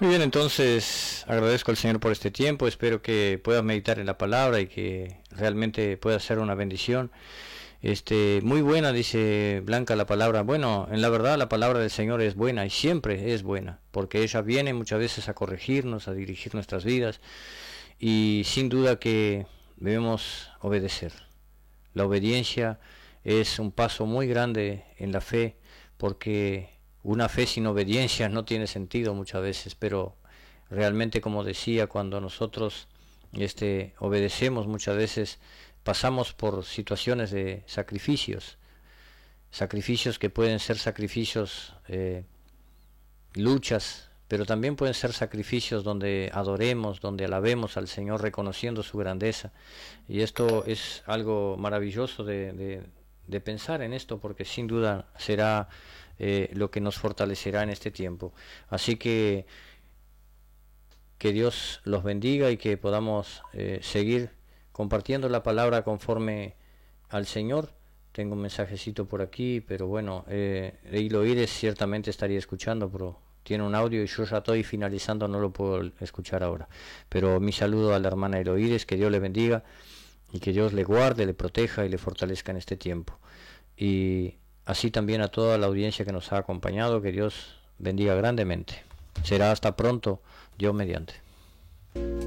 Muy bien, entonces agradezco al Señor por este tiempo, espero que puedas meditar en la palabra y que realmente pueda ser una bendición. Muy buena, dice Blanca la palabra. Bueno, en la verdad la palabra del Señor es buena y siempre es buena, porque ella viene muchas veces a corregirnos, a dirigir nuestras vidas y sin duda que debemos obedecer. La obediencia es un paso muy grande en la fe, porque una fe sin obediencia no tiene sentido muchas veces, pero realmente, como decía, cuando nosotros obedecemos muchas veces pasamos por situaciones de sacrificios que pueden ser sacrificios, luchas, pero también pueden ser sacrificios donde adoremos, donde alabemos al Señor reconociendo su grandeza. Y esto es algo maravilloso de pensar en esto, porque sin duda será lo que nos fortalecerá en este tiempo. Así que Dios los bendiga y que podamos seguir compartiendo la palabra conforme al Señor. Tengo un mensajecito por aquí, pero bueno, Hilo Iris ciertamente estaría escuchando, pero tiene un audio y yo ya estoy finalizando, no lo puedo escuchar ahora. Pero mi saludo a la hermana Hilo Iris, que Dios le bendiga y que Dios le guarde, le proteja y le fortalezca en este tiempo. Y así también a toda la audiencia que nos ha acompañado, que Dios bendiga grandemente. Será hasta pronto, Dios mediante.